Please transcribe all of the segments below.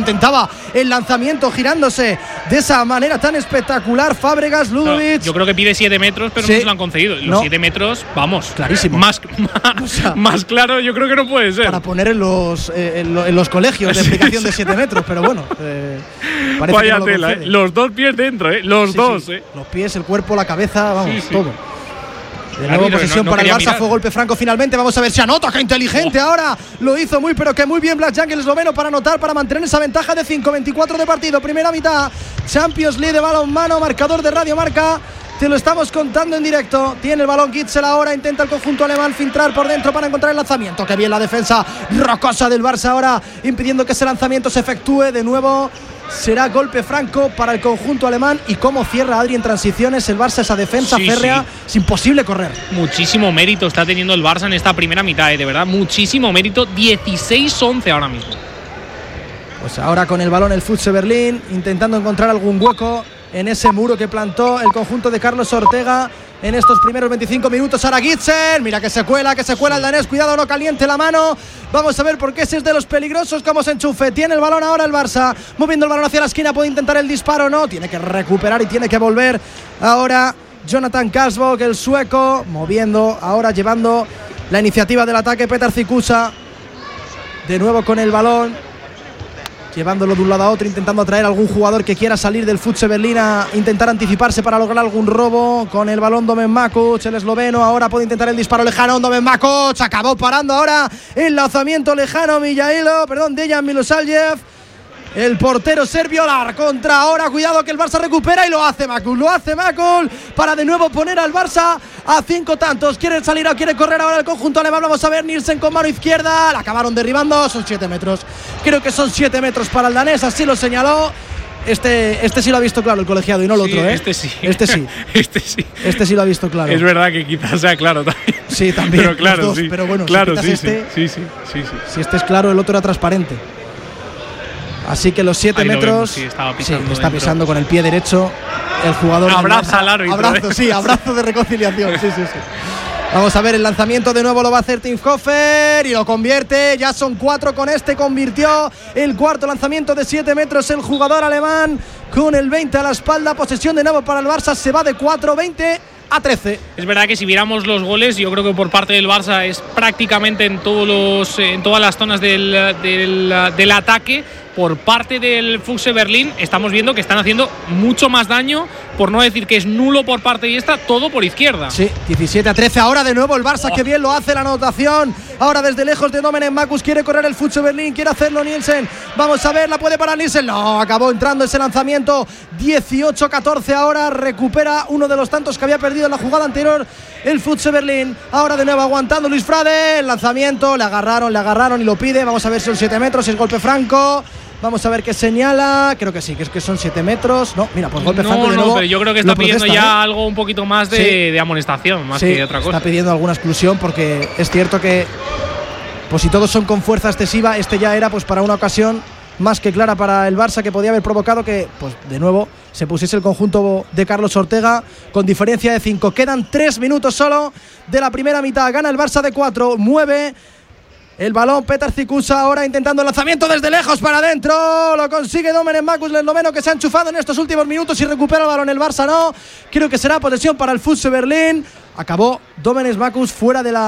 intentaba el lanzamiento girándose de esa manera tan espectacular. Fábregas, Ludovic. Yo creo que pide 7 metros, pero no se lo han concedido. Los 7 metros, vamos. Clarísimo. Más claro, yo creo que no puede ser. Para poner en los colegios de aplicación de 7 metros, pero bueno. Vaya que no tela, los 2 pies dentro, los dos. Los pies, el cuerpo, la cabeza, vamos, todo. De nuevo posesión para el Barça, fue golpe franco finalmente. Vamos a ver si anota, qué inteligente ahora. Lo hizo muy, pero que muy bien Blažević, el esloveno, para anotar, para mantener esa ventaja de 5-24 de partido. Primera mitad, Champions League de balonmano, marcador de Radio Marca. Te lo estamos contando en directo. Tiene el balón Gitzel ahora, intenta el conjunto alemán filtrar por dentro para encontrar el lanzamiento. Qué bien la defensa rocosa del Barça ahora, impidiendo que ese lanzamiento se efectúe. De nuevo será golpe franco para el conjunto alemán. Y cómo cierra Adri en transiciones el Barça esa defensa férrea. Es imposible correr. Muchísimo mérito está teniendo el Barça en esta primera mitad, de verdad, muchísimo mérito. 16-11 ahora mismo. Pues ahora con el balón el FC Berlín, intentando encontrar algún hueco en ese muro que plantó el conjunto de Carlos Ortega en estos primeros 25 minutos. Ahora Gitzel, mira que se cuela el danés, cuidado, no caliente la mano. Vamos a ver por qué ese es de los peligrosos, como se enchufe. Tiene el balón ahora el Barça, moviendo el balón hacia la esquina, puede intentar el disparo, no, tiene que recuperar y tiene que volver. Ahora Jonathan Kasbok, el sueco, moviendo, ahora llevando la iniciativa del ataque. Petar Zikusa, de nuevo con el balón, llevándolo de un lado a otro, intentando atraer a algún jugador que quiera salir del FC Berlín a intentar anticiparse para lograr algún robo. Con el balón Domen Makuc, el esloveno, ahora puede intentar el disparo lejano. Domen Makuc acabó parando ahora el lanzamiento lejano Dejan Milosavljev, el portero serbio. La contra ahora, cuidado que el Barça recupera y lo hace Makuc para de nuevo poner al Barça a 5 tantos. Quiere salir o quiere correr ahora el conjunto alemán. Vamos a ver, Nielsen con mano izquierda, la acabaron derribando. Son 7 metros, creo que son 7 metros para el danés, así lo señaló. Este sí lo ha visto claro el colegiado y no el otro, ¿eh? Este sí lo ha visto claro. Es verdad que quizás sea claro también. Sí, también. Pero claro, dos, sí. Pero bueno, claro, si Si este es claro, el otro era transparente. Así que los 7 metros. Estaba está pisando con el pie derecho el jugador. Abraza al árbitro. Abrazo de reconciliación. Sí. Vamos a ver el lanzamiento, de nuevo lo va a hacer Tinhofer y lo convierte. Ya son 4 con este, convirtió el cuarto lanzamiento de 7 metros el jugador alemán con el 20 a la espalda. Posesión de nuevo para el Barça, se va de 4-20 a 13. Es verdad que si viéramos los goles, yo creo que por parte del Barça es prácticamente en todas las zonas del ataque. Por parte del FC Berlín estamos viendo que están haciendo mucho más daño, por no decir que es nulo por parte de esta, todo por izquierda. Sí, 17 a 13, ahora de nuevo el Barça, que bien lo hace la anotación. Ahora desde lejos de Domen Makuc, quiere correr el FC Berlín, quiere hacerlo Nielsen. Vamos a ver, la puede parar Nielsen, no, acabó entrando ese lanzamiento. 18-14 ahora, recupera uno de los tantos que había perdido en la jugada anterior el FC Berlín. Ahora de nuevo aguantando Luis Frade, el lanzamiento, le agarraron y lo pide. Vamos a ver si son 7 metros, si es golpe franco. Vamos a ver qué señala. Creo que sí, que son 7 metros. No, mira, pues golpe franco de nuevo. Pero yo creo que está pidiendo ya algo un poquito más de amonestación, más que otra cosa. Está pidiendo alguna exclusión, porque es cierto que, pues si todos son con fuerza excesiva, este ya era pues para una ocasión más que clara para el Barça, que podía haber provocado que, pues de nuevo, se pusiese el conjunto de Carlos Ortega con diferencia de 5. Quedan 3 minutos solo de la primera mitad. Gana el Barça de 4, mueve el balón Petar Zikusa, ahora intentando el lanzamiento desde lejos para adentro. Lo consigue Domen Makuc, el esloveno, que se ha enchufado en estos últimos minutos y recupera el balón. El Barça no. Creo que será posesión para el FC Berlín. Acabó Domen Makuc fuera de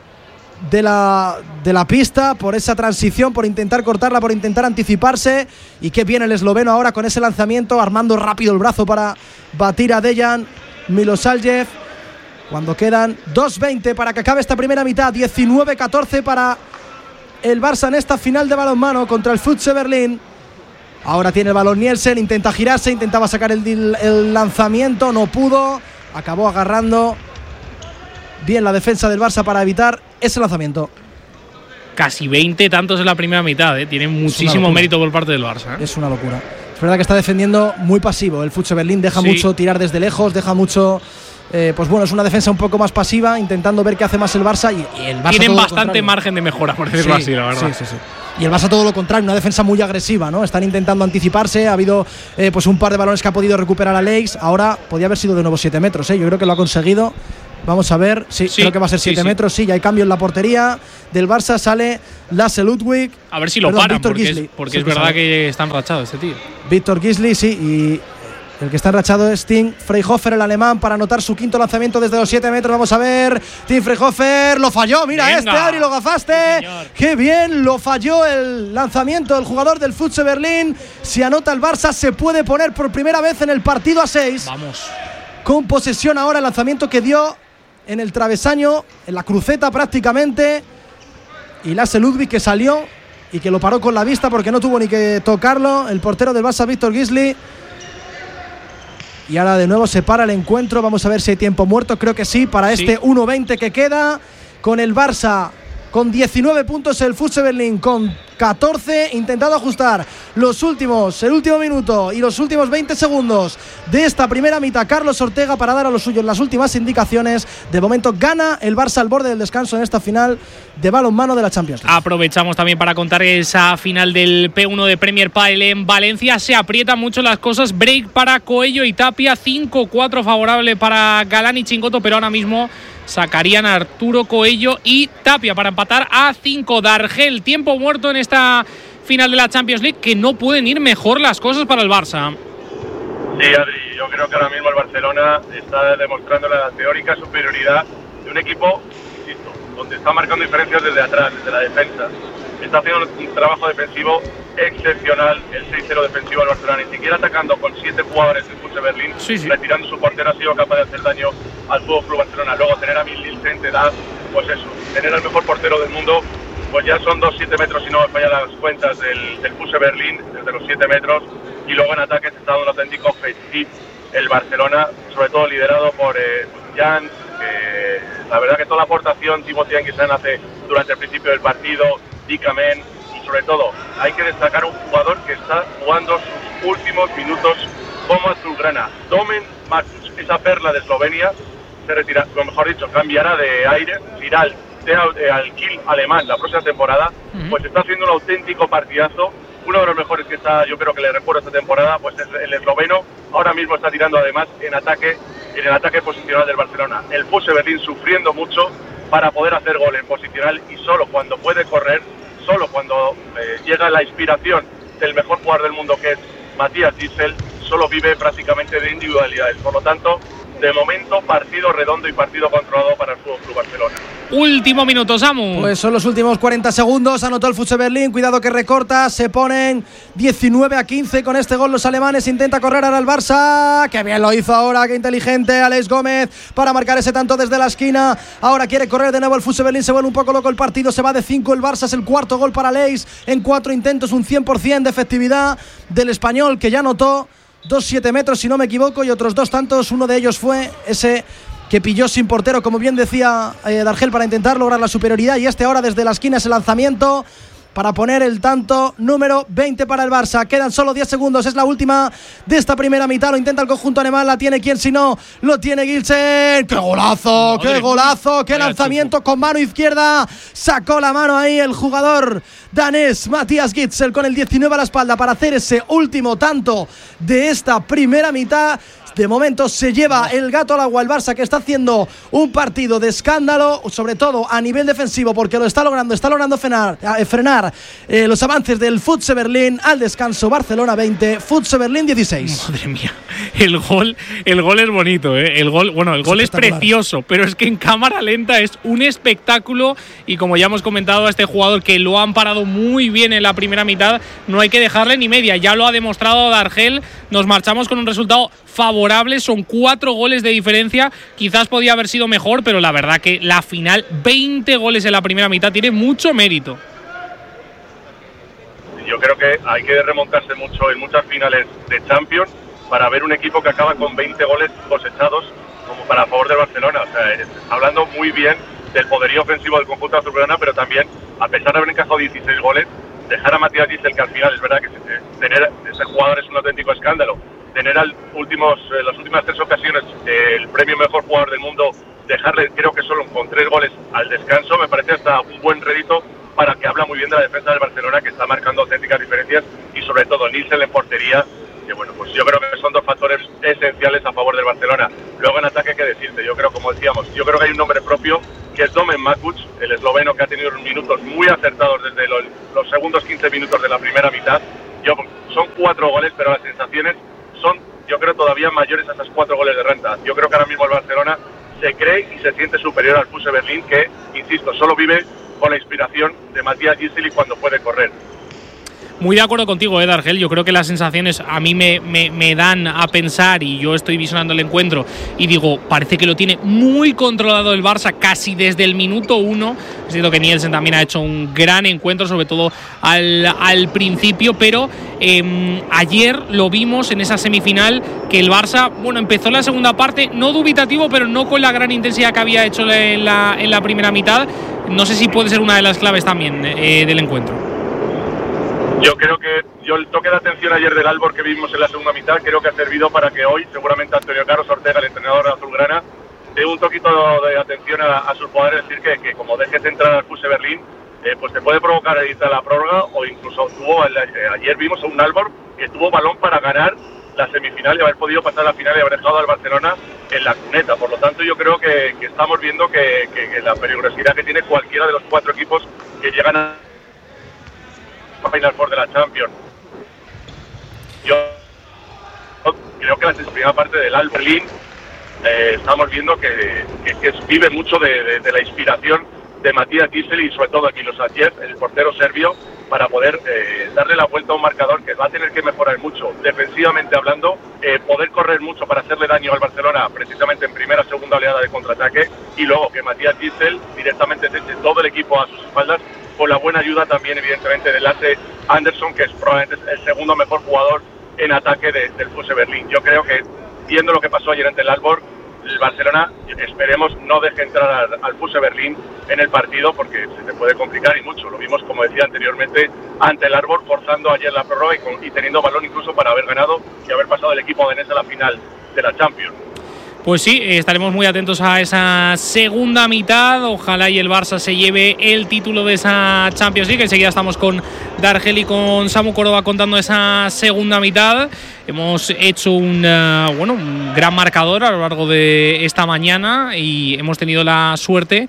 la pista por esa transición, por intentar cortarla, por intentar anticiparse. Y qué bien el esloveno ahora con ese lanzamiento, armando rápido el brazo para batir a Dejan Milosavljev. Cuando quedan 2:20 para que acabe esta primera mitad, 19-14 para el Barça en esta final de balonmano contra el FC Berlín. Ahora tiene el balón Nielsen, intenta girarse, intentaba sacar el lanzamiento, no pudo, acabó agarrando bien la defensa del Barça para evitar ese lanzamiento. Casi 20 tantos en la primera mitad, tiene muchísimo mérito por parte del Barça. Es una locura. Es verdad que está defendiendo muy pasivo el FC Berlín, deja mucho tirar desde lejos, deja mucho. Pues bueno, es una defensa un poco más pasiva, intentando ver qué hace más el Barça, y el Barça tienen bastante margen de mejora, por decirlo así, la verdad. Sí. Y el Barça todo lo contrario, una defensa muy agresiva, ¿no? Están intentando anticiparse, ha habido pues un par de balones que ha podido recuperar a Leix. Ahora podía haber sido de nuevo 7 metros, yo creo que lo ha conseguido, Vamos a ver, sí, creo que va a ser 7 metros, sí, ya hay cambio en la portería del Barça, sale Lasse Ludwig. A ver si lo paran, porque es verdad que está enrachado este tío. Víctor Gisli, sí, y el que está enrachado es Tim Freyhofer, el alemán, para anotar su quinto lanzamiento desde los 7 metros. Vamos a ver, Tim Freyhofer lo falló, mira. Venga. Adri, lo gafaste. Sí, qué bien, lo falló el lanzamiento del jugador del FC Berlín. Si anota el Barça, se puede poner por primera vez en el partido a 6. Vamos. Con posesión ahora, el lanzamiento que dio en el travesaño, en la cruceta prácticamente. Y Lasse Ludwig, que salió y que lo paró con la vista porque no tuvo ni que tocarlo. El portero del Barça, Víctor Gisli. Y ahora de nuevo se para el encuentro. Vamos a ver si hay tiempo muerto. Creo que sí, para este 1:20 que queda. Con el Barça con 19 puntos, el FC Berlín con 14, intentando ajustar el último minuto y los últimos 20 segundos de esta primera mitad. Carlos Ortega para dar a los suyos las últimas indicaciones. De momento gana el Barça al borde del descanso en esta final de balonmano de la Champions League. Aprovechamos también para contar esa final del P1 de Premier Padel en Valencia. Se aprietan mucho las cosas. Break para Coello y Tapia, 5-4 favorable para Galán y Chingoto, pero ahora mismo sacarían a Arturo Coello y Tapia para empatar a 5. D'Argel, tiempo muerto en esta final de la Champions League, que no pueden ir mejor las cosas para el Barça. Sí, Adri, yo creo que ahora mismo el Barcelona está demostrando la teórica superioridad de un equipo, insisto, donde está marcando diferencias desde atrás, desde la defensa. Está haciendo un trabajo defensivo excepcional, el 6-0 defensivo del Barcelona, ni siquiera atacando con 7 jugadores del FC Berlín, retirando su portero, ha sido capaz de hacer daño al FC Barcelona. Luego tener a Nielsen te da, pues eso, tener al mejor portero del mundo, pues ya son 2-7 metros si no me fallan las cuentas del FC Berlín, desde los 7 metros, y luego en ataque se está dando un auténtico festín el Barcelona, sobre todo liderado por Jan, que la verdad que toda la aportación Timothy Anguissán hace durante el principio del partido, Dikamen, y sobre todo hay que destacar un jugador que está jugando sus últimos minutos como azulgrana, Domen Matus, esa perla de Eslovenia, se retira, o mejor dicho, cambiará de aire, irá al Kiel alemán la próxima temporada, pues está haciendo un auténtico partidazo, uno de los mejores que está, yo creo que le recuerdo esta temporada, pues es el esloveno, ahora mismo está tirando además en el ataque posicional del Barcelona. El FC Berlín sufriendo mucho para poder hacer gol en posicional, y solo cuando puede correr, solo cuando llega la inspiración del mejor jugador del mundo, que es Matthias Gisel, solo vive prácticamente de individualidades. Por lo tanto, de momento, partido redondo y partido controlado para el FC Barcelona. Último minuto, Samu. Pues son los últimos 40 segundos. Anotó el FC Berlín. Cuidado que recorta. Se ponen 19-15 con este gol los alemanes. Intenta correr ahora el Barça. Qué bien lo hizo ahora. Qué inteligente Alex Gómez para marcar ese tanto desde la esquina. Ahora quiere correr de nuevo el FC Berlín. Se vuelve un poco loco el partido. Se va de 5 el Barça. Es el cuarto gol para Leis en 4 intentos. Un 100% de efectividad del español, que ya anotó 2-7 metros si no me equivoco, y otros 2 tantos. Uno de ellos fue ese que pilló sin portero, como bien decía D'Argel, para intentar lograr la superioridad, y este ahora desde la esquina ese lanzamiento para poner el tanto número 20 para el Barça. Quedan solo 10 segundos, es la última de esta primera mitad. Lo intenta el conjunto alemán, la tiene quien si no, lo tiene Gilsen. ¡Qué golazo! ¡Qué golazo! ¡Qué lanzamiento con mano izquierda! Sacó la mano ahí el jugador danés Matthias Gitzel con el 19 a la espalda para hacer ese último tanto de esta primera mitad. De momento se lleva el gato al agua el Barça, que está haciendo un partido de escándalo, sobre todo a nivel defensivo, porque lo está logrando frenar los avances del FC Berlín. Al descanso, Barcelona 20, FC Berlín 16. Madre mía, el gol es bonito, ¿eh? El gol es precioso, pero es que en cámara lenta es un espectáculo, y como ya hemos comentado, a este jugador que lo han parado muy bien en la primera mitad, no hay que dejarle ni media, ya lo ha demostrado D'Argel. Nos marchamos con un resultado favorable, son 4 goles de diferencia, quizás podía haber sido mejor, pero la verdad que la final, 20 goles en la primera mitad, tiene mucho mérito. Yo creo que hay que remontarse mucho en muchas finales de Champions para ver un equipo que acaba con 20 goles cosechados como para a favor del Barcelona. O sea, hablando muy bien del poderío ofensivo del conjunto azulgrana, pero también, a pesar de haber encajado 16 goles, dejar a Matthias Gisel, que al final es verdad que tener ese jugador es un auténtico escándalo. Tener las últimas 3 ocasiones el premio mejor jugador del mundo, dejarle, creo que solo con 3 goles al descanso, me parece hasta un buen rédito, para que habla muy bien de la defensa del Barcelona, que está marcando auténticas diferencias, y sobre todo Nielsen en portería, bueno, pues yo creo que son dos factores esenciales a favor del Barcelona. Luego en ataque, ¿qué decirte? Yo creo, como decíamos, yo creo que hay un nombre propio que es Domen Makuc, el esloveno, que ha tenido minutos muy acertados desde los segundos 15 minutos de la primera mitad. Son 4 goles, pero las sensaciones son, yo creo, todavía mayores a esos 4 goles de renta. Yo creo que ahora mismo el Barcelona se cree y se siente superior al Fuse Berlín, que, insisto, solo vive con la inspiración de Matías Giseli cuando puede correr. Muy de acuerdo contigo, Dargel. Yo creo que las sensaciones a mí me dan a pensar, y yo estoy visionando el encuentro y digo, parece que lo tiene muy controlado el Barça casi desde el minuto 1. Es cierto que Nielsen también ha hecho un gran encuentro, sobre todo al principio, pero ayer lo vimos en esa semifinal que el Barça, bueno, empezó la segunda parte no dubitativo, pero no con la gran intensidad que había hecho en la primera mitad. No sé si puede ser una de las claves también del encuentro. Yo creo que el toque de atención ayer del Albor que vimos en la segunda mitad creo que ha servido para que hoy seguramente Antonio Carlos Ortega, el entrenador azulgrana, dé un toquito de atención a sus jugadores, decir que como dejes entrar al Fuse Berlín, pues te puede provocar irte a la prórroga, o incluso ayer vimos a un Albor que tuvo balón para ganar la semifinal y haber podido pasar a la final y haber dejado al Barcelona en la cuneta. Por lo tanto, yo creo que estamos viendo que la peligrosidad que tiene cualquiera de los 4 equipos que llegan a Final Four de la Champions. Yo creo que la primera parte del Al Berlín estamos viendo que vive mucho de la inspiración de Matías Giseli y sobre todo aquí Milosayev, el portero serbio, para poder darle la vuelta a un marcador que va a tener que mejorar mucho defensivamente hablando, poder correr mucho para hacerle daño al Barcelona precisamente en primera, segunda oleada de contraataque, y luego que Matías Giseli directamente se eche todo el equipo a sus espaldas, con la buena ayuda también evidentemente de Lasse Andersson, que es probablemente el segundo mejor jugador en ataque del Fuse Berlín. Yo creo que, viendo lo que pasó ayer ante el Albor, el Barcelona, esperemos, no deje entrar al Fuse Berlín en el partido, porque se te puede complicar y mucho. Lo vimos, como decía anteriormente, ante el Arbor, forzando ayer la prórroga y teniendo balón incluso para haber ganado y haber pasado el equipo danés a la final de la Champions. Pues sí, estaremos muy atentos a esa segunda mitad. Ojalá y el Barça se lleve el título de esa Champions League. Enseguida estamos con Dargel y con Samu Córdoba contando esa segunda mitad. Hemos hecho un gran marcador a lo largo de esta mañana y hemos tenido la suerte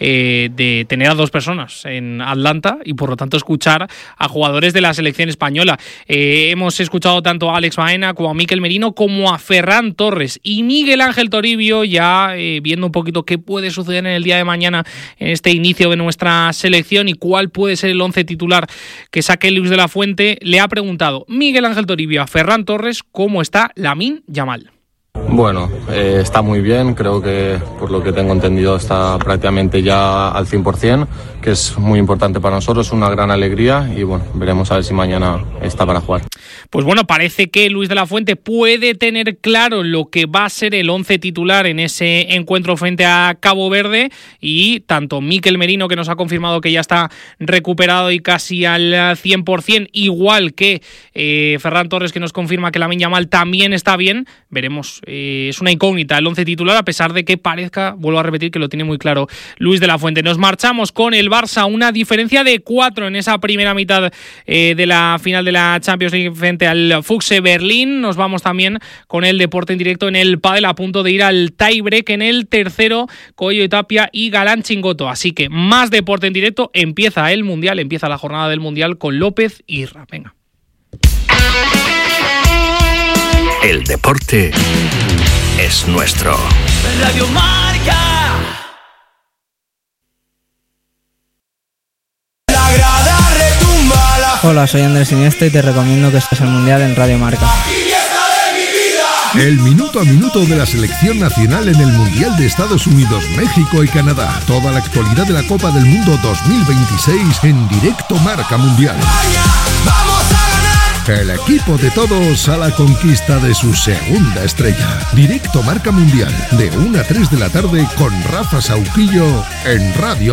de tener a 2 personas en Atlanta y por lo tanto escuchar a jugadores de la selección española. Hemos escuchado tanto a Alex Baena como a Mikel Merino como a Ferran Torres y Miguel Ángel Toribio, ya viendo un poquito qué puede suceder en el día de mañana en este inicio de nuestra selección y cuál puede ser el 11 titular que saque Luis de la Fuente. Le ha preguntado Miguel Ángel Toribio a Ferran Torres cómo está Lamine Yamal. Bueno, está muy bien, creo que por lo que tengo entendido está prácticamente ya al 100%, que es muy importante para nosotros, una gran alegría y bueno, veremos a ver si mañana está para jugar. Pues bueno, parece que Luis de la Fuente puede tener claro lo que va a ser el 11 titular en ese encuentro frente a Cabo Verde y tanto Mikel Merino, que nos ha confirmado que ya está recuperado y casi al 100%, igual que Ferran Torres, que nos confirma que Lamine Yamal también está bien, veremos. Es una incógnita el 11 titular, a pesar de que parezca, vuelvo a repetir, que lo tiene muy claro Luis de la Fuente. Nos marchamos con el Barça, una diferencia de 4 en esa primera mitad de la final de la Champions League frente al Fuse Berlín. Nos vamos también con el deporte en directo en el pádel, a punto de ir al tie-break en el tercero, Coello y Tapia y Galán Chingoto. Así que más deporte en directo, empieza el Mundial, empieza la jornada del Mundial con López y Isra. Venga. El deporte es nuestro. Radio Marca. La grada retumba. Hola, soy Andrés Iniesta y te recomiendo que estés al Mundial en Radio Marca. El minuto a minuto de la selección nacional en el Mundial de Estados Unidos, México y Canadá. Toda la actualidad de la Copa del Mundo 2026 en directo Marca Mundial. El equipo de todos a la conquista de su segunda estrella. Directo Marca Mundial, de 1 a 3 de la tarde con Rafa Sauquillo en Radio